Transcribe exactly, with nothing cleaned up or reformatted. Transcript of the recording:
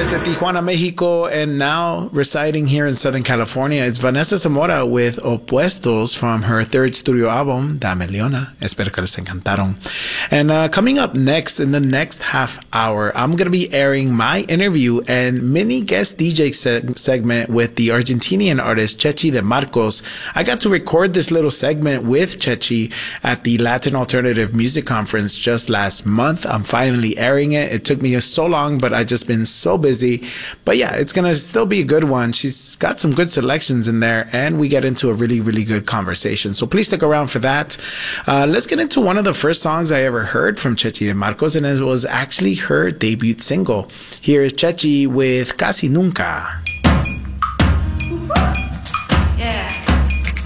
Desde Tijuana, Mexico, and now residing here in Southern California, it's Vanessa Zamora with Opuestos from her third studio album, Dame Leona. Espero que les encantaron. And uh, coming up next, in the next half hour, I'm going to be airing my interview and mini guest D J seg- segment with the Argentinian artist Chechi De Marcos. I got to record this little segment with Chechi at the Latin Alternative Music Conference just last month. I'm finally airing it. It took me so long, but I've just been so busy. But yeah, it's going to still be a good one. She's got some good selections in there, and we get into a really, really good conversation. So please stick around for that. Uh, let's get into one of the first songs I ever heard from Chechi De Marcos, and it was actually her debut single. Here is Chechi with Casi Nunca.